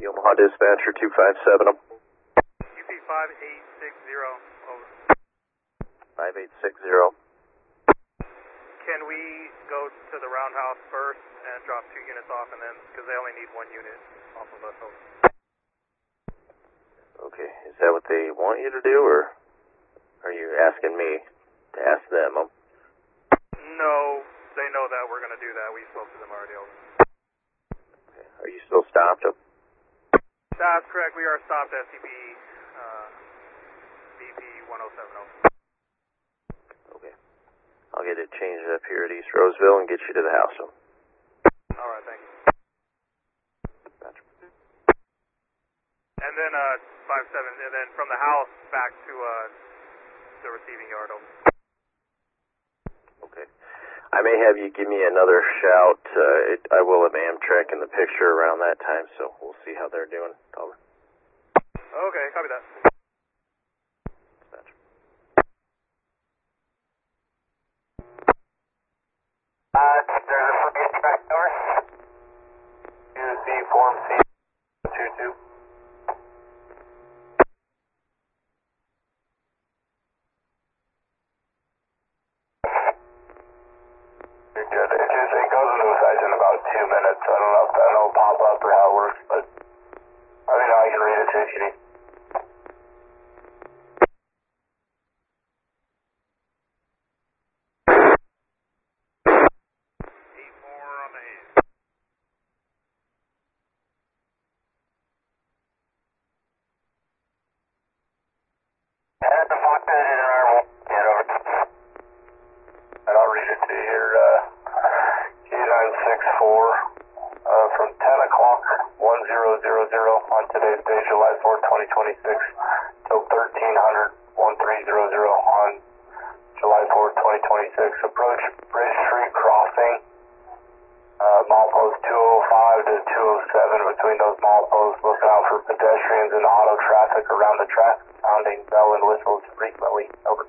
Omaha Dispatcher 257. UP 5860, over. 5860. Can we go to the roundhouse first and drop 2 units off and then, because they only need 1 unit off of us, over. Okay, is that what they want you to do, or are you asking me to ask them? No, they know that we're going to do that. We spoke to them already, over. Okay. Are you still stopped? That's correct. We are stopped at CP BP 1070. Okay. I'll get it changed up here at East Roseville and get you to the house. All right, thank you. Gotcha. And then 57, and then from the house back to the receiving yard, over. Okay. I may have you give me another shout. I will have Amtrak in the picture around that time, so we'll see how they're doing. Over. Okay, copy that. Gotcha. There's a forget back north. Use the form C22. You're good. It goes into effect in about 2 minutes. I don't know if that'll pop up or how it works, but I mean, I can read it too if you need. And the block that in our get over. And I'll read it to you here. Q964 from 10 o'clock 1000 on today's day, July 4th, 2026, till 1300 1300 on July 4th, 2026. Approach Bridge Street crossing, milepost 205 to 207. Between those mileposts, look out for pedestrians and auto traffic around the track, sounding bell and whistles frequently. Over.